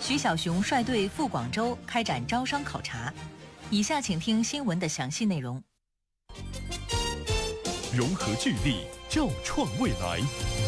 徐小雄率队赴广州开展招商考察。以下请听新闻的详细内容。 融合聚力，兆创未来。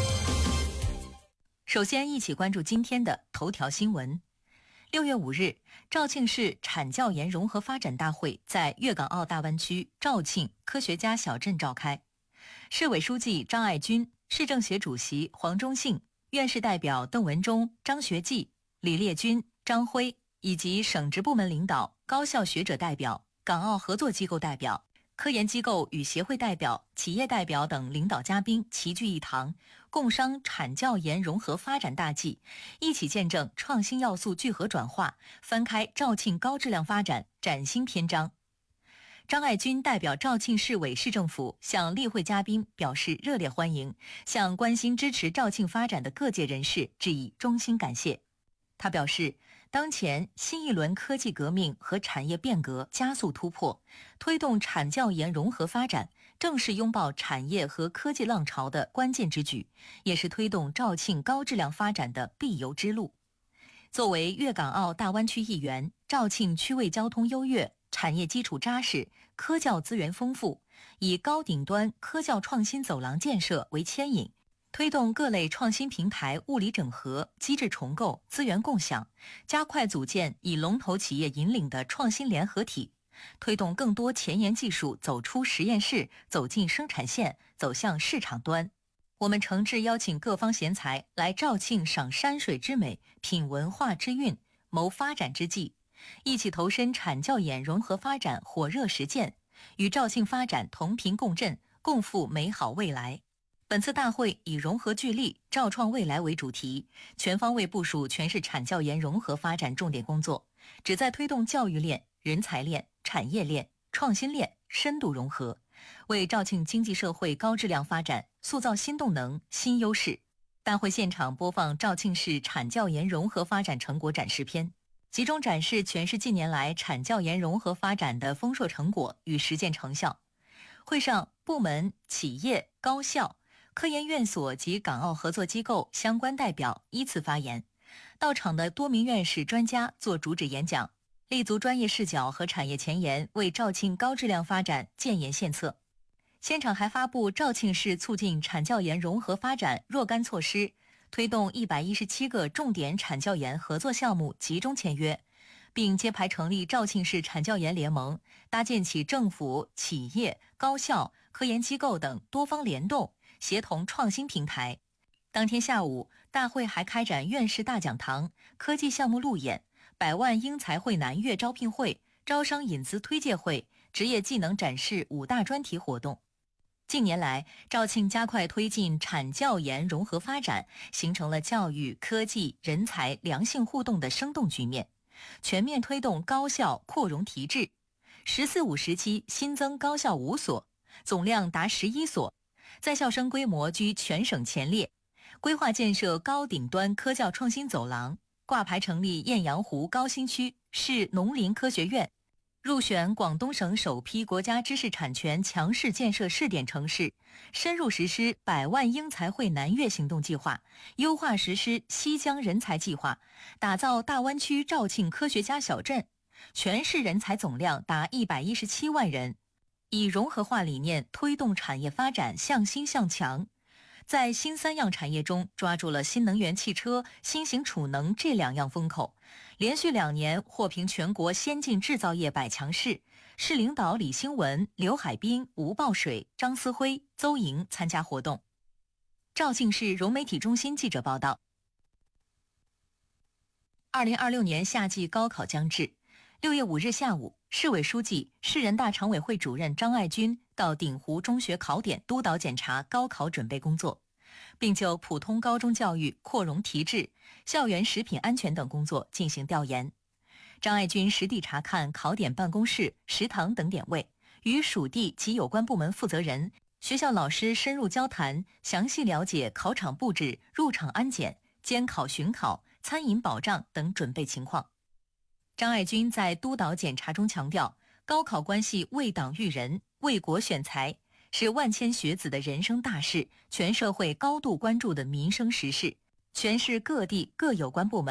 首先，一起关注今天的头条新闻。6月5日，肇庆市产教研融合发展大会在粤港澳大湾区肇庆科学家小镇召开。市委书记张爱军、市政协主席黄忠信、院士代表邓文忠、张学济、李烈军、张辉以及省直部门领导、高校学者代表、港澳合作机构代表、科研机构与协会代表、企业代表等领导嘉宾齐聚一堂，共商产教研融合发展大计，一起见证创新要素聚合转化，翻开肇庆高质量发展崭新篇章。张爱军代表肇庆市委市政府向例会嘉宾表示热烈欢迎，向关心支持肇庆发展的各界人士致以衷心感谢。他表示，当前新一轮科技革命和产业变革加速突破，推动产教研融合发展，正是拥抱产业和科技浪潮的关键之举，也是推动肇庆高质量发展的必由之路。作为粤港澳大湾区一员，肇庆区位交通优越，产业基础扎实，科教资源丰富，以高顶端科教创新走廊建设为牵引，推动各类创新平台物理整合、机制重构、资源共享，加快组建以龙头企业引领的创新联合体，推动更多前沿技术走出实验室，走进生产线，走向市场端。我们诚挚邀请各方贤才来肇庆赏山水之美，品文化之韵，谋发展之计，一起投身产教研融合发展火热实践，与肇庆发展同频共振，共赴美好未来。本次大会以融合聚力，肇创未来为主题，全方位部署全市产教研融合发展重点工作，旨在推动教育链、人才链、产业链、创新链深度融合，为肇庆经济社会高质量发展塑造新动能、新优势。大会现场播放肇庆市产教研融合发展成果展示片，集中展示全市近年来产教研融合发展的丰硕成果与实践成效。会上，部门、企业、高校、科研院所及港澳合作机构相关代表依次发言，到场的多名院士专家做主旨演讲，立足专业视角和产业前沿，为肇庆高质量发展建言献策。现场还发布肇庆市促进产教研融合发展若干措施，推动117个重点产教研合作项目集中签约，并揭牌成立肇庆市产教研联盟，搭建起政府、企业、高校、科研机构等多方联动协同创新平台。当天下午，大会还开展院士大讲堂、科技项目路演、100万英才会南粤招聘会、招商引资推介会、职业技能展示5大专题活动。近年来，肇庆加快推进产教研融合发展，形成了教育、科技、人才良性互动的生动局面，全面推动高校扩容提质，“14五”时期新增高校5所，总量达11所，在校生规模居全省前列，规划建设高顶端科教创新走廊，挂牌成立雁阳湖高新区市农林科学院，入选广东省首批国家知识产权强势建设试点城市，深入实施100万英才会南粤行动计划，优化实施西江人才计划，打造大湾区肇庆科学家小镇，全市人才总量达117万人，以融合化理念推动产业发展向新向强。在新3样产业中抓住了新能源汽车、新型储能这2样风口，连续2年获评全国先进制造业100强市，市领导李兴文、刘海滨、吴报水、张思辉、邹莹参加活动。肇庆市融媒体中心记者报道。2026年夏季高考将至，6月5日下午，市委书记、市人大常委会主任张爱军到鼎湖中学考点督导检查高考准备工作，并就普通高中教育扩容提质、校园食品安全等工作进行调研。张爱军实地查看考点办公室、食堂等点位，与属地及有关部门负责人、学校老师深入交谈，详细了解考场布置、入场安检、监考巡考、餐饮保障等准备情况。张爱军在督导检查中强调，高考关系为党育人、为国选才，是万千学子的人生大事，全社会高度关注的民生时事。全市各地各有关部门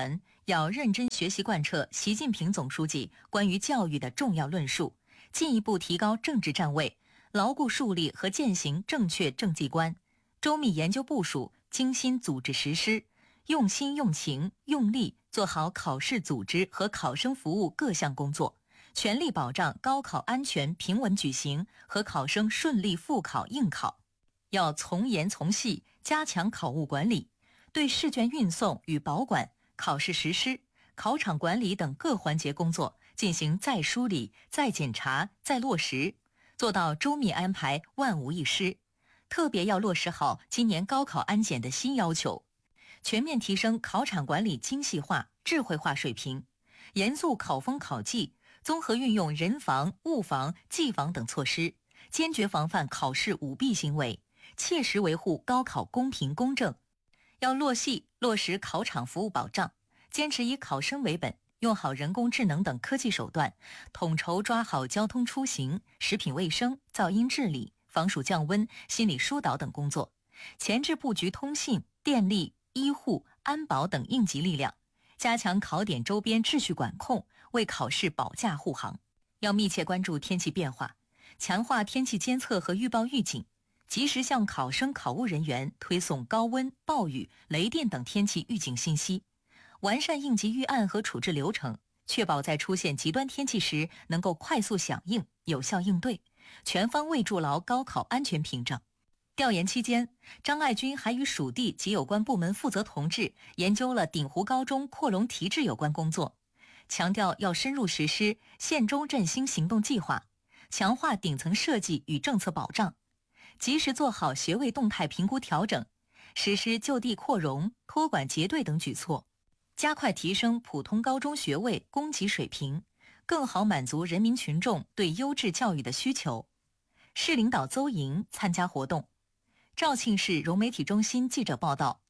要认真学习贯彻习近平总书记关于教育的重要论述，进一步提高政治站位，牢固树立和践行正确政绩观，周密研究部署，精心组织实施，用心用情用力做好考试组织和考生服务各项工作，全力保障高考安全平稳举行和考生顺利复考应考。要从严从细加强考务管理，对试卷运送与保管、考试实施、考场管理等各环节工作进行再梳理、再检查、再落实，做到周密安排，万无一失。特别要落实好今年高考安检的新要求，全面提升考场管理精细化、智慧化水平，严肃考风考纪，综合运用人防、物防、技防等措施，坚决防范考试舞弊行为，切实维护高考公平公正。要落细落实考场服务保障，坚持以考生为本，用好人工智能等科技手段，统筹抓好交通出行、食品卫生、噪音治理、防暑降温、心理疏导等工作，前置布局通信、电力、医护、安保等应急力量，加强考点周边秩序管控，为考试保驾护航。要密切关注天气变化，强化天气监测和预报预警，及时向考生考务人员推送高温、暴雨、雷电等天气预警信息，完善应急预案和处置流程，确保在出现极端天气时能够快速响应、有效应对，全方位筑牢高考安全屏障。调研期间，张爱军还与属地及有关部门负责同志研究了鼎湖高中扩容提质有关工作，强调要深入实施县中振兴行动计划，强化顶层设计与政策保障，及时做好学位动态评估调整，实施就地扩容、托管结对等举措，加快提升普通高中学位供给水平，更好满足人民群众对优质教育的需求。市领导邹莹参加活动。肇庆市融媒体中心记者报道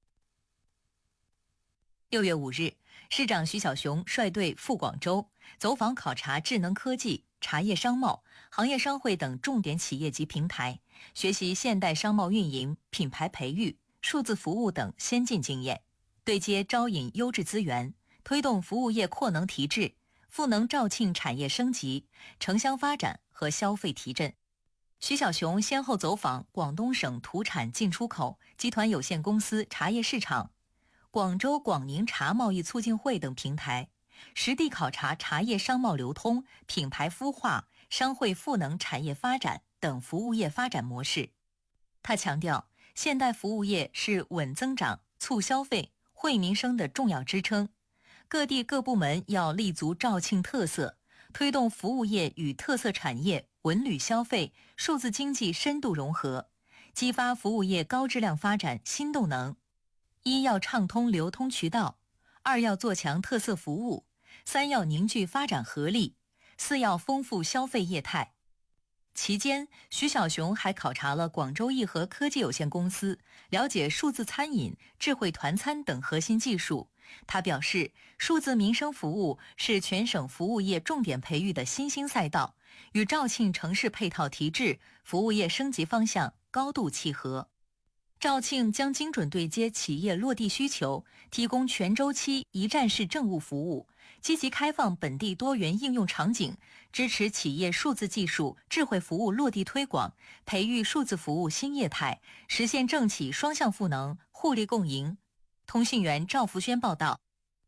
，6月5日，市长徐小熊率队赴广州，走访考察智能科技、茶叶商贸、行业商会等重点企业及平台，学习现代商贸运营、品牌培育、数字服务等先进经验，对接招引优质资源，推动服务业扩能提质，赋能肇庆产业升级、城乡发展和消费提振。徐小熊先后走访广东省土产进出口集团有限公司茶叶市场、广州广宁茶贸易促进会等平台，实地考察茶叶商贸流通、品牌孵化、商会赋能产业发展等服务业发展模式。他强调，现代服务业是稳增长、促消费、惠民生的重要支撑，各地各部门要立足肇庆特色，推动服务业与特色产业、文旅消费、数字经济深度融合，激发服务业高质量发展新动能。一要畅通流通渠道，二要做强特色服务，三要凝聚发展合力，四要丰富消费业态。期间，徐小熊还考察了广州义和科技有限公司，了解数字餐饮、智慧团餐等核心技术。他表示，数字民生服务是全省服务业重点培育的新兴赛道，与肇庆城市配套提质、服务业升级方向高度契合。肇庆将精准对接企业落地需求，提供全周期一站式政务服务，积极开放本地多元应用场景，支持企业数字技术、智慧服务落地推广，培育数字服务新业态，实现政企双向赋能、互利共赢。通讯员赵福轩报道。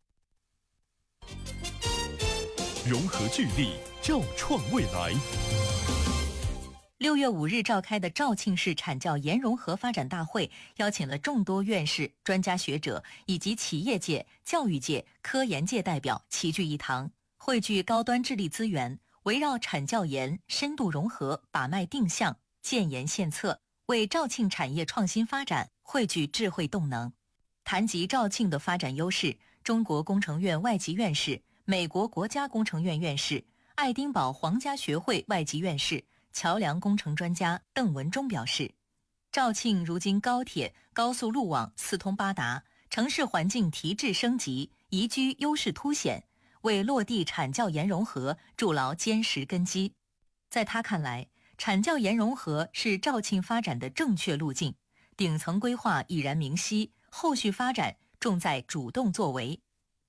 融合聚力，肇创未来。 6月5日召开的肇庆市产教研融合发展大会，邀请了众多院士、专家学者以及企业界、教育界、科研界代表齐聚一堂，汇聚高端智力资源，围绕产教研深度融合，把脉定向，建言献策，为肇庆产业创新发展汇聚智慧动能。谈及肇庆的发展优势，中国工程院外籍院士、美国国家工程院院士、爱丁堡皇家学会外籍院士、桥梁工程专家邓文忠表示，肇庆如今高铁、高速路网四通八达，城市环境提质升级，宜居优势凸显，为落地产教研融合筑牢坚实根基。在他看来，产教研融合是肇庆发展的正确路径，顶层规划已然明晰，后续发展重在主动作为。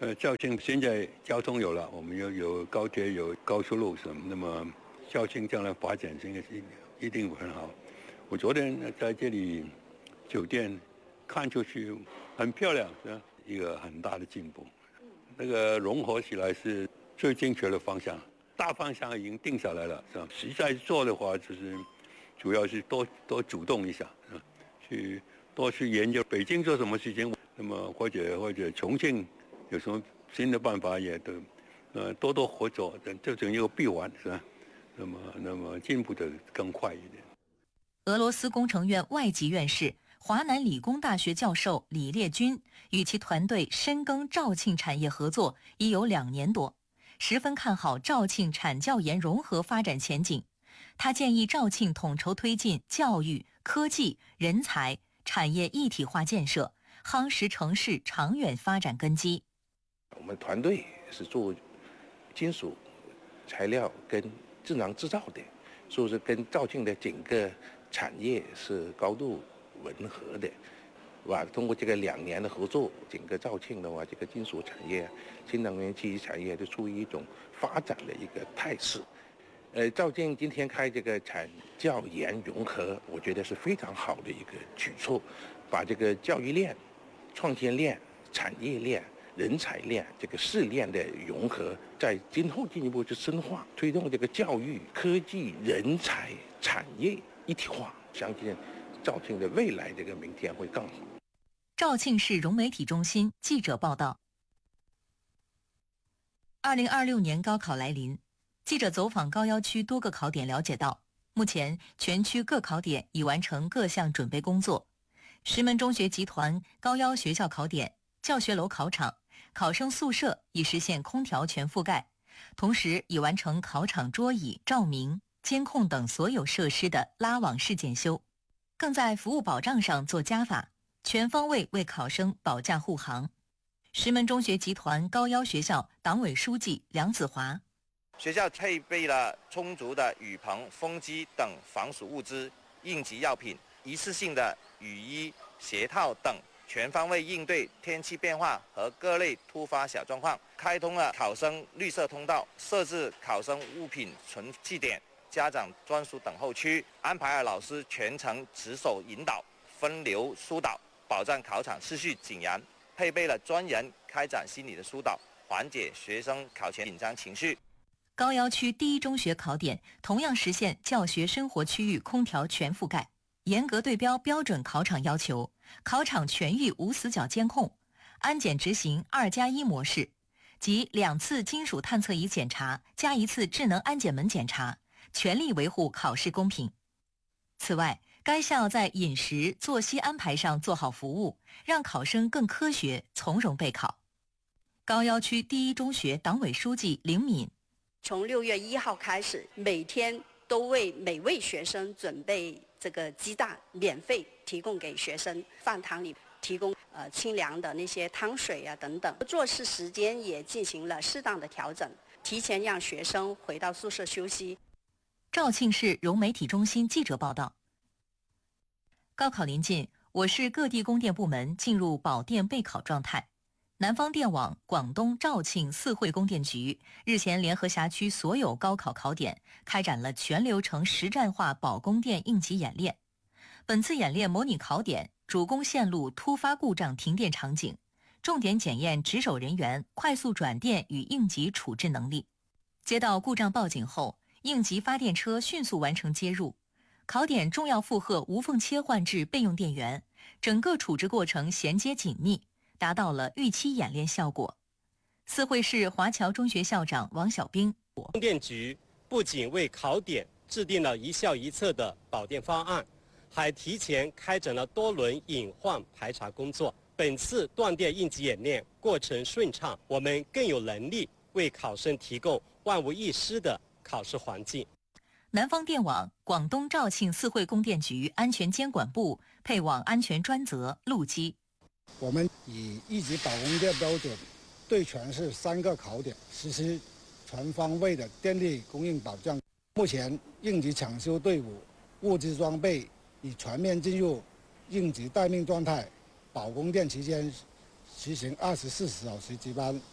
肇庆现在交通有了，我们有高铁，有高速路什么，那么肇庆将来发展应该是一定会很好。我昨天在这里酒店看出去很漂亮，是吧？一个很大的进步。那个融合起来是最正确的方向，大方向已经定下来了，是吧？实在做的话，就是主要是多主动一下，是吧？多去研究北京做什么事情，那么或者重庆有什么新的办法，也都多合作，这整一个闭环，是吧？那么进步的更快一点。 俄罗斯工程院外籍院士、华南理工大学教授李烈钧与其团队深耕肇庆产业合作已有2年多，十分看好肇庆产教研融合发展前景。他建议肇庆统筹推进教育、科技、人才、产业一体化建设，夯实城市长远发展根基。 我们团队是做金属材料跟智能制造的，所以说跟肇庆的整个产业是高度吻合的，是吧？通过这个2年的合作，整个肇庆的话，这个金属产业、新能源汽车产业都处于一种发展的一个态势。肇庆今天开这个产教研融合，我觉得是非常好的一个举措，把这个教育链、创新链、产业链、人才链这个4链的融合，在今后进一步去深化，推动这个教育、科技、人才、产业一体化，相信肇庆的未来这个明天会更好。 肇庆市融媒体中心记者报道。2026年高考来临，记者走访高要区多个考点，了解到，目前全区各考点已完成各项准备工作。石门中学集团高要学校考点、教学楼考场、考生宿舍已实现空调全覆盖，同时已完成考场桌椅、照明、监控等所有设施的拉网式检修，更在服务保障上做加法，全方位为考生保驾护航。石门中学集团高要学校党委书记梁子华： 学校配备了充足的雨棚、风机等防暑物资、应急药品、一次性的雨衣、鞋套等，全方位应对天气变化和各类突发小状况。开通了考生绿色通道，设置考生物品存弃点、家长专属等候区，安排了老师全程值守引导、分流疏导，保障考场秩序井然。配备了专人开展心理的疏导，缓解学生考前紧张情绪。 高要区第一中学考点同样实现教学生活区域空调全覆盖，严格对标标准考场要求，考场全域无死角监控，安检执行2+1模式，即2次金属探测仪检查加1次智能安检门检查，全力维护考试公平。此外，该校在饮食、作息安排上做好服务，让考生更科学从容备考。高要区第一中学党委书记林敏： 从6月1号开始，每天都为每位学生准备这个鸡蛋，免费提供给学生，饭堂里提供清凉的那些汤水啊等等。做事时间也进行了适当的调整，提前让学生回到宿舍休息。 肇庆市融媒体中心记者报道。高考临近，我市各地供电部门进入保电备考状态。南方电网广东肇庆4会供电局日前联合辖区所有高考考点开展了全流程实战化保供电应急演练。本次演练模拟考点主供线路突发故障停电场景，重点检验值守人员快速转电与应急处置能力。接到故障报警后，应急发电车迅速完成接入。考点重要负荷无缝切换至备用电源，整个处置过程衔接紧密，达到了预期演练效果。4会市华侨中学校长王小兵： 供电局不仅为考点制定了一校一策的保电方案，还提前开展了多轮隐患排查工作。本次断电应急演练过程顺畅，我们更有能力为考生提供万无一失的考试环境。 南方电网广东肇庆4会供电局安全监管部配网安全专责陆基： 我们以一级保供电标准，对全市3个考点实施全方位的电力供应保障。目前，应急抢修队伍、物资装备已全面进入应急待命状态。保供电期间实行24小时值班，